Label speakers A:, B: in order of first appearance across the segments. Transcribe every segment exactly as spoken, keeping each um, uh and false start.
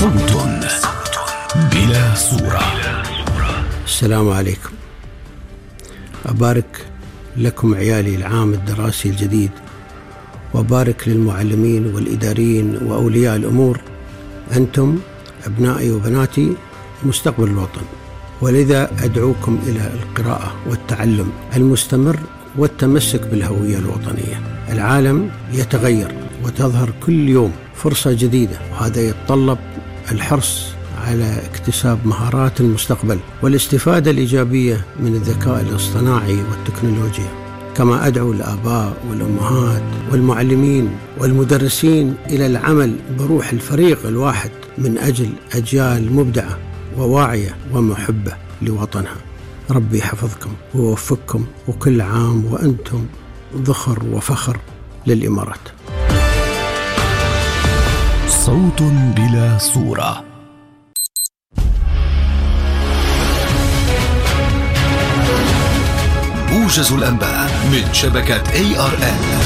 A: صوت بلا صورة.
B: السلام عليكم. أبارك لكم عيالي العام الدراسي الجديد، وأبارك للمعلمين والإداريين وأولياء الأمور. أنتم أبنائي وبناتي مستقبل الوطن، ولذا أدعوكم إلى القراءة والتعلم المستمر والتمسك بالهوية الوطنية. العالم يتغير وتظهر كل يوم فرصة جديدة، وهذا يتطلب الحرص على اكتساب مهارات المستقبل والاستفادة الإيجابية من الذكاء الاصطناعي والتكنولوجيا. كما أدعو الآباء والأمهات والمعلمين والمدرسين إلى العمل بروح الفريق الواحد من أجل أجيال مبدعة وواعية ومحبة لوطنها. ربي يحفظكم ويوفقكم، وكل عام وأنتم ذخر وفخر للإمارات.
A: صوت بلا صورة. موجز الأنباء من شبكة إيه آر إل.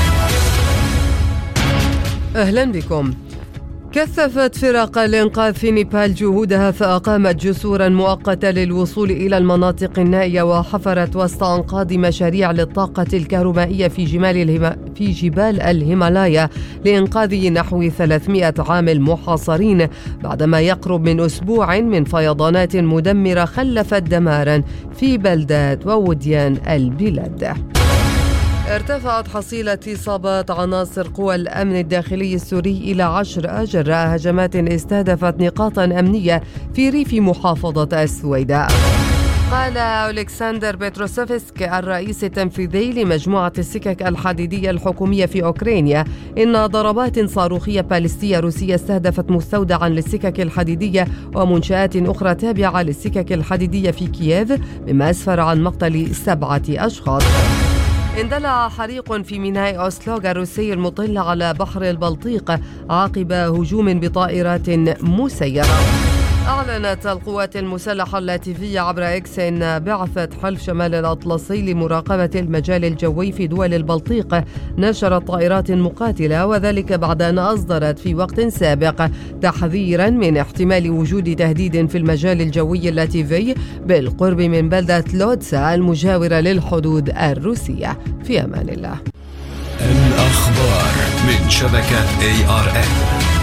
C: أهلا بكم. كثفت فرق الإنقاذ في نيبال جهودها، فأقامت جسورا مؤقتة للوصول إلى المناطق النائية، وحفرت وسط أنقاض مشاريع للطاقة الكهربائية في جبال الهما في جبال الهيمالايا لإنقاذ نحو ثلاثمائة عامل محاصرين، بعدما يقرب من أسبوع من فيضانات مدمرة خلفت دمارا في بلدات ووديان البلاد. ارتفعت حصيلة إصابات عناصر قوى الأمن الداخلي السوري إلى عشر جراء هجمات استهدفت نقاطا أمنية في ريف محافظة السويداء. قال ألكسندر بيتروسوفسك الرئيس التنفيذي لمجموعة السكك الحديدية الحكومية في أوكرانيا إن ضربات صاروخية باليستية روسية استهدفت مستودعا للسكك الحديدية ومنشآت أخرى تابعة للسكك الحديدية في كييف، مما أسفر عن مقتل سبعة أشخاص. اندلع حريق في ميناء أوسلوغ الروسي المطل على بحر البلطيق عقب هجوم بطائرات مسيرة. أعلنت القوات المسلحة اللاتفية عبر إكس أن بعثة حلف شمال الأطلسي لمراقبة المجال الجوي في دول البلطيق نشرت طائرات مقاتلة، وذلك بعد أن أصدرت في وقت سابق تحذيرا من احتمال وجود تهديد في المجال الجوي اللاتفي بالقرب من بلدة لودسا المجاورة للحدود الروسية. في أمان الله.
A: الأخبار من شبكة إيه آر إل.